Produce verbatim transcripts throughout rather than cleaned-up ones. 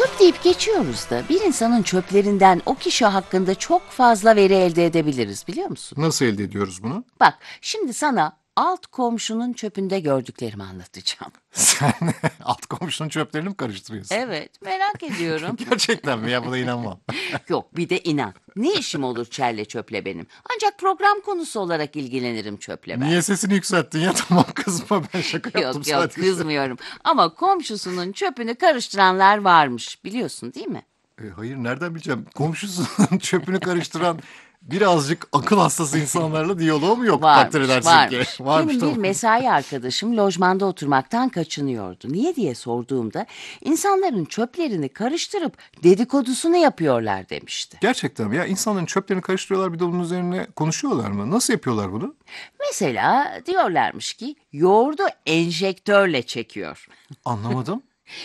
Çöp deyip geçiyoruz da bir insanın çöplerinden o kişi hakkında çok fazla veri elde edebiliriz, biliyor musun? Nasıl elde ediyoruz bunu? Bak, şimdi sana alt komşunun çöpünde gördüklerimi anlatacağım. Sen alt komşunun çöplerini mi karıştırıyorsun? Evet, merak ediyorum. Gerçekten mi ya? Buna inanmam. Yok, bir de inan. Ne işim olur çelle çöple benim? Ancak program konusu olarak ilgilenirim çöple ben. Niye sesini yükselttin ya? Tamam, kızma, ben şaka yaptım Yok yok, sadece. kızmıyorum. Ama komşusunun çöpünü karıştıranlar varmış, biliyorsun değil mi? E, hayır, nereden bileceğim? Komşusunun çöpünü karıştıran birazcık akıl hastası insanlarla diyaloğu mu yok? Takdir Varmış, edersin varmış. ki. Varmış, Benim bir tamam. mesai arkadaşım lojmanda oturmaktan kaçınıyordu. Niye diye sorduğumda insanların çöplerini karıştırıp dedikodusunu yapıyorlar demişti. Gerçekten mi? Ya insanların çöplerini karıştırıyorlar, bir de bunun üzerine konuşuyorlar mı? Nasıl yapıyorlar bunu? Mesela diyorlarmış ki yoğurdu enjektörle çekiyor. Anlamadım.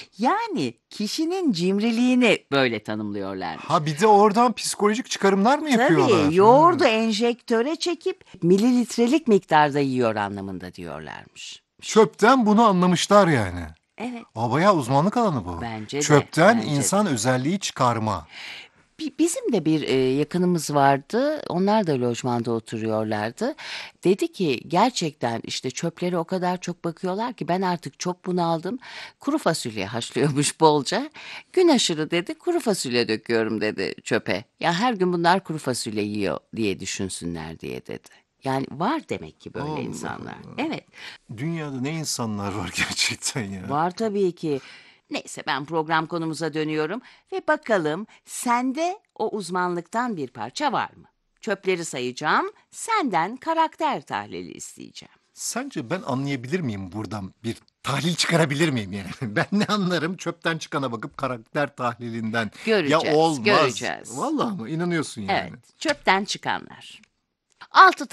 Yani kişinin cimriliğini böyle tanımlıyorlarmış. Ha, bir de oradan psikolojik çıkarımlar mı yapıyorlar? Tabii yoğurdu enjektöre çekip mililitrelik miktarda yiyor anlamında diyorlarmış. Çöpten bunu anlamışlar yani. Evet. Aa, bayağı uzmanlık alanı bu. Bence de, Çöpten bence insan özelliği çıkarma. Bi- Bizim de bir e, yakınımız vardı. Onlar da lojmanda oturuyorlardı. Dedi ki gerçekten işte çöplere o kadar çok bakıyorlar ki ben artık çok bunaldım. Kuru fasulye haşlıyormuş bolca. Gün aşırı dedi kuru fasulye döküyorum dedi çöpe. Ya her gün bunlar kuru fasulye yiyor diye düşünsünler diye dedi. Yani var demek ki böyle Allah insanlar. Allah. Evet, Dünyada ne insanlar var gerçekten ya. var tabii ki. Neyse ben program konumuza dönüyorum ve bakalım sende o uzmanlıktan bir parça var mı? Çöpleri sayacağım, senden karakter tahlili isteyeceğim. Sence ben anlayabilir miyim buradan, bir tahlil çıkarabilir miyim yani? Ben ne anlarım çöpten çıkana bakıp karakter tahlilinden? Göreceğiz, Ya olmaz. göreceğiz. Vallahi mı? İnanıyorsun yani. Evet, çöpten çıkanlar. Altı